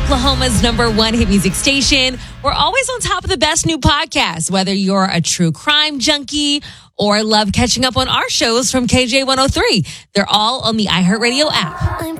Oklahoma's #1 hit music station. We're always on top of the best new podcasts, whether you're a true crime junkie or love catching up on our shows from KJ103. They're all on the iHeartRadio app.